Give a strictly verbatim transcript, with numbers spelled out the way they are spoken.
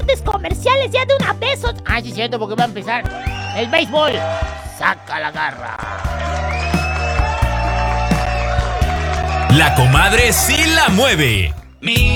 cortes comerciales ya de una vez. o- Ah, sí, es cierto, porque va a empezar el béisbol. Saca la garra. La comadre sí la mueve.